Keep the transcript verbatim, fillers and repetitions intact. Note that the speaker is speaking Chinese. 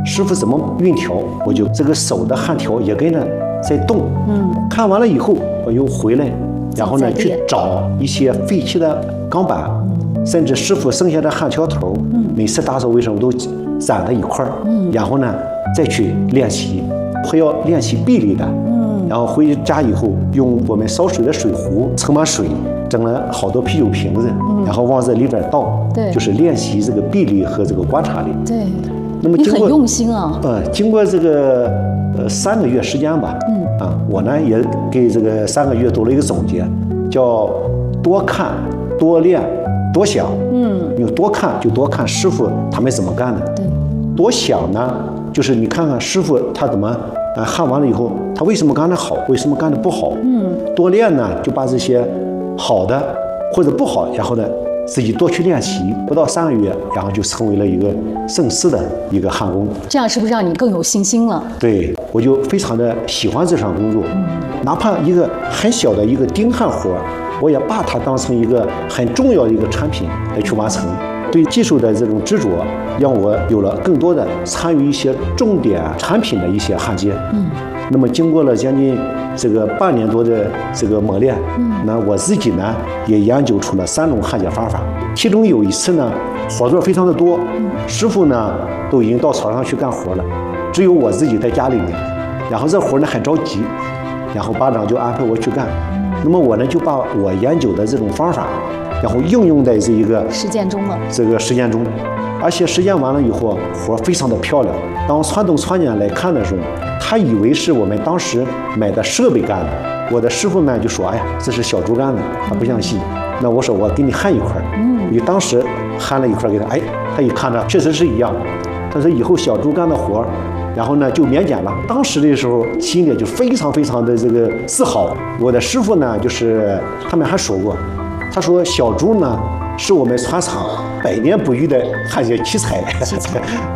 师傅怎么运条，我就这个手的焊条也跟着在动。嗯，看完了以后，我又回来，然后呢去找一些废弃的钢板，嗯、甚至师傅剩下的焊条头，嗯、每次打扫卫生我都攒在一块儿。嗯，然后呢再去练习，会要练习臂力的。嗯，然后回家以后，用我们烧水的水壶盛满水。整了好多啤酒瓶子，嗯、然后往这里边倒，对，就是练习这个臂力和这个观察力。 对， 那么经过你很用心啊。 呃，经过这个呃三个月时间吧，嗯啊，我呢也给这个三个月做了一个总结，叫多看、多练、多想。嗯，因为多看就多看师傅他们怎么干的。对，多想呢，就是你看看师傅他怎么。呃，焊完了以后，他为什么干得好，为什么干得不好？嗯，多练呢，就把这些好的或者不好，然后呢，自己多去练习，不到三个月，然后就成为了一个正式的一个焊工。 这样是不是让你更有信心了？ 对，我就非常的喜欢这项工作，嗯、哪怕一个很小的一个钉焊活，我也把它当成一个很重要的一个产品来去完成。对技术的这种执着，让我有了更多的参与一些重点产品的一些焊接。嗯，那么经过了将近这个半年多的这个磨练，嗯，那我自己呢也研究出了三种焊接方法。其中有一次呢，活做非常的多，嗯、师傅呢都已经到草上去干活了，只有我自己在家里面。然后这活呢很着急，然后班长就安排我去干。嗯、那么我呢就把我研究的这种方法。然后应用在这一个实践中了， 这个实践中，而且实践完了以后，活非常的漂亮。当传统船家来看的时候，他以为是我们当时买的设备干的。我的师傅们就说：“哎呀，这是小竹干的。”他不相信。那我说：“我给你焊一块。”嗯，你当时焊了一块给他，哎，他一看着确实是一样。他说以后小竹竿的活，然后呢就免检了。当时的时候心里就非常非常的这个自豪。我的师傅呢，就是他们还说过。他说：“小竹呢，是我们船厂百年不遇的焊接奇才。”